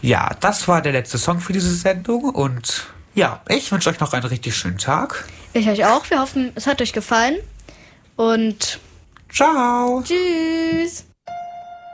Ja, das war der letzte Song für diese Sendung und ja, ich wünsche euch noch einen richtig schönen Tag. Ich euch auch. Wir hoffen, es hat euch gefallen. Und ciao. Tschüss.